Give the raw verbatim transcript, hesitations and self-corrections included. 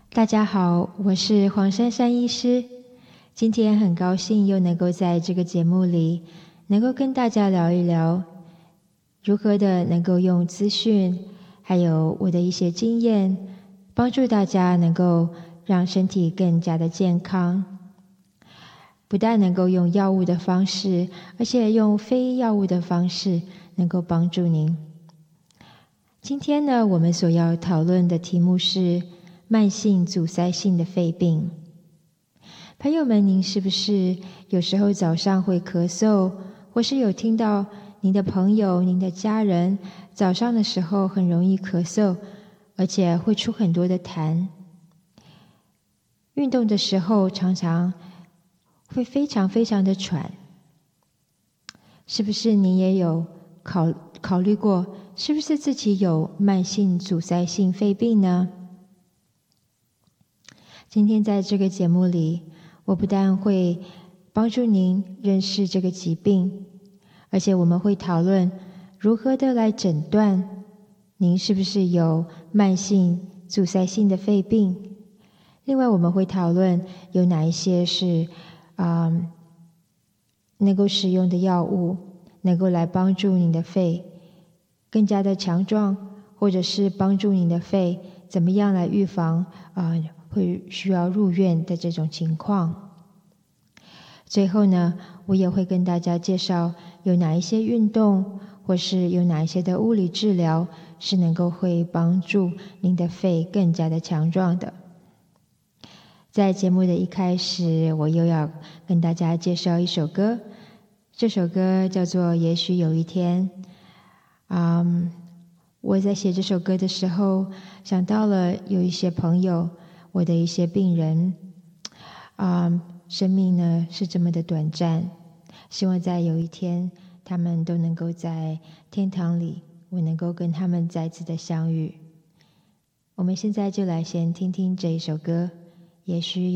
大家好，我是黄珊珊医师。今天很高兴又能够在这个节目里，能够跟大家聊一聊，如何的能够用资讯，还有我的一些经验，帮助大家能够让身体更加的健康。不但能够用药物的方式，而且用非药物的方式，能够帮助您。今天呢，我们所要讨论的题目是慢性阻塞性的肺病。朋友们，您是不是有时候早上会咳嗽，或是有听到您的朋友、您的家人早上的时候很容易咳嗽，而且会出很多的痰？运动的时候常常会非常非常的喘。是不是您也有考考虑过，是不是自己有慢性阻塞性肺病呢？今天在这个节目里，我不但会帮助您认识这个疾病，而且我们会讨论如何的来诊断您是不是有慢性阻塞性的肺病。另外我们会讨论有哪一些是啊、呃、能够使用的药物，能够来帮助您的肺更加的强壮，或者是帮助您的肺怎么样来预防啊、呃会需要入院的这种情况。最后呢，我也会跟大家介绍有哪一些运动，或是有哪一些的物理治疗是能够会帮助您的肺更加的强壮的。在节目的一开始，我又要跟大家介绍一首歌，这首歌叫做《也许有一天》。嗯，我在写这首歌的时候，想到了有一些朋友，我的一些病人，啊，生命呢是这么的短暂，希望在有一天，他们都能够在天堂里，我能够跟他们再次的相遇。我们现在就来先听听这一首歌，也许有